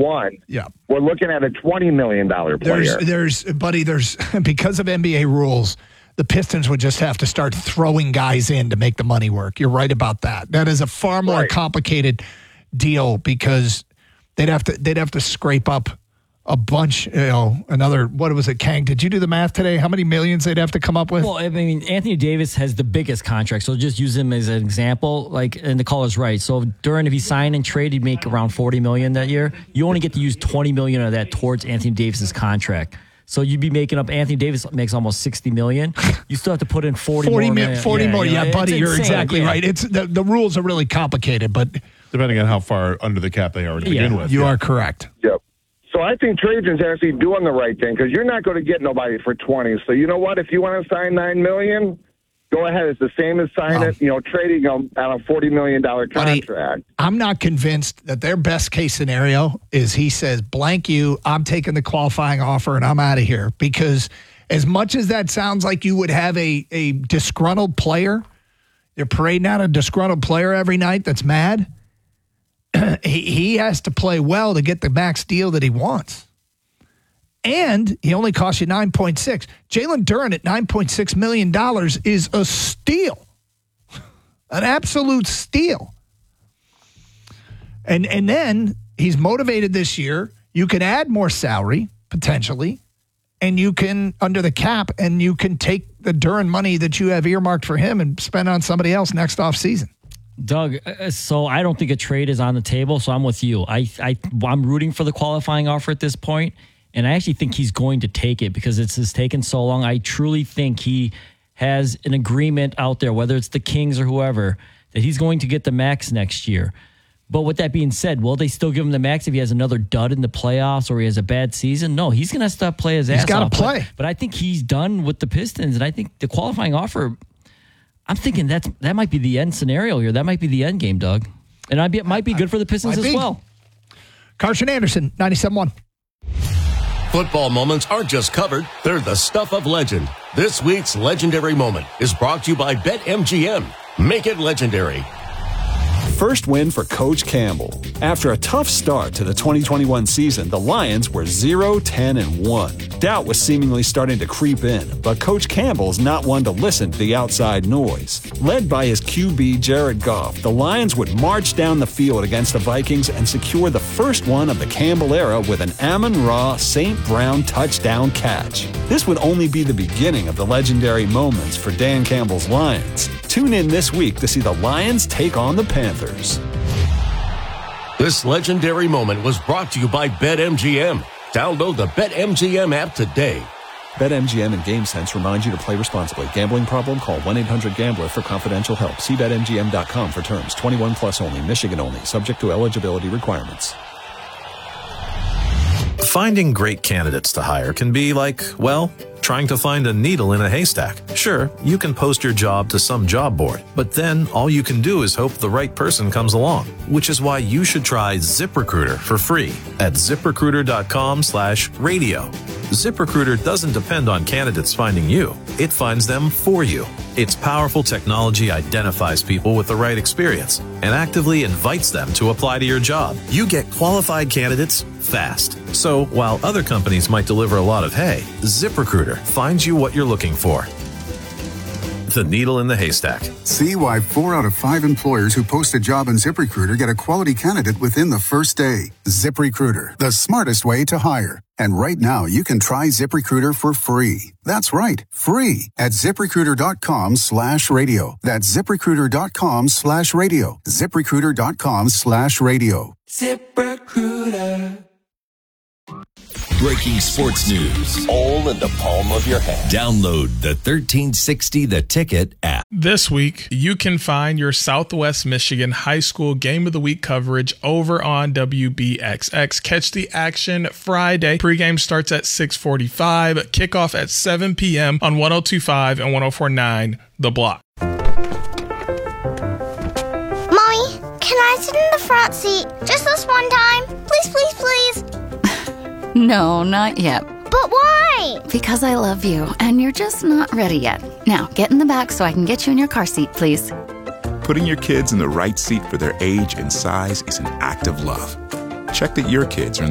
one. Yeah. We're looking at a $20 million player. There's because of NBA rules, the Pistons would just have to start throwing guys in to make the money work. You're right about that. That is a far more complicated deal because they'd have to scrape up a bunch, another, what was it, Kang? Did you do the math today? How many millions they'd have to come up with? Well, I mean, Anthony Davis has the biggest contract, so just use him as an example. And the caller's right. So Duran, if he signed and traded, he'd make around $40 million that year. You only get to use $20 million of that towards Anthony Davis's contract. So you'd be making up, Anthony Davis makes almost $60 million. You still have to put in 40 more. Yeah, buddy, you're exactly right. It's the rules are really complicated, but depending on how far under the cap they are to begin with. You are correct. Yep. So I think Trajan's actually doing the right thing because you're not going to get nobody for 20. So you know what? If you want to sign $9 million, go ahead. It's the same as trading them at a $40 million contract. Buddy, I'm not convinced that their best case scenario is he says, blank you, I'm taking the qualifying offer and I'm out of here. Because as much as that sounds like you would have a disgruntled player, you're parading out a disgruntled player every night that's mad. He has to play well to get the max deal that he wants. And he only costs you 9.6. Jalen Duran at $9.6 million is a steal. An absolute steal. And then he's motivated this year. You can add more salary, potentially, and you can, under the cap, and you can take the Duran money that you have earmarked for him and spend on somebody else next offseason. Doug, so I don't think a trade is on the table, so I'm with you. I'm rooting for the qualifying offer at this point, and I actually think he's going to take it because it's taken so long. I truly think he has an agreement out there, whether it's the Kings or whoever, that he's going to get the max next year. But with that being said, will they still give him the max if he has another dud in the playoffs or he has a bad season? No, he's going to stop play his ass off. He's got to play. But I think he's done with the Pistons, and I think the qualifying offer, I'm thinking that might be the end scenario here. That might be the end game, Doug. And it might be good for the Pistons as well. Carson Anderson, 97.1. Football moments aren't just covered, they're the stuff of legend. This week's Legendary Moment is brought to you by BetMGM. Make it legendary. First win for Coach Campbell. After a tough start to the 2021 season, the Lions were 0-10-1. Doubt was seemingly starting to creep in, but Coach Campbell's not one to listen to the outside noise. Led by his QB, Jared Goff, the Lions would march down the field against the Vikings and secure the first one of the Campbell era with an Amon-Ra St. Brown touchdown catch. This would only be the beginning of the legendary moments for Dan Campbell's Lions. Tune in this week to see the Lions take on the Panthers. This legendary moment was brought to you by BetMGM. Download the BetMGM app today. BetMGM and GameSense remind you to play responsibly. Gambling problem? Call 1-800-GAMBLER for confidential help. See BetMGM.com for terms. 21 plus only. Michigan only. Subject to eligibility requirements. Finding great candidates to hire can be like, well, trying to find a needle in a haystack. Sure, you can post your job to some job board, but then all you can do is hope the right person comes along, which is why you should try ZipRecruiter for free at ZipRecruiter.com/radio. ZipRecruiter doesn't depend on candidates finding you. It finds them for you. Its powerful technology identifies people with the right experience and actively invites them to apply to your job. You get qualified candidates fast. So while other companies might deliver a lot of hay, ZipRecruiter finds you what you're looking for. The needle in the haystack. See why 4 out of 5 employers who post a job on ZipRecruiter get a quality candidate within the first day. ZipRecruiter, the smartest way to hire. And right now, you can try ZipRecruiter for free. That's right, free at ZipRecruiter.com/radio. That's ZipRecruiter.com/radio. ZipRecruiter.com/radio. ZipRecruiter. Breaking sports news, all in the palm of your hand. Download the 1360 The Ticket app. This week, you can find your Southwest Michigan High School Game of the Week coverage over on WBXX. Catch the action Friday. Pregame starts at 6:45. Kickoff at 7 p.m. on 102.5 and 104.9 The Block. Mommy, can I sit in the front seat just this one time? Please, please, please. No, not yet. But why? Because I love you, and you're just not ready yet. Now, get in the back so I can get you in your car seat, please. Putting your kids in the right seat for their age and size is an act of love. Check that your kids are in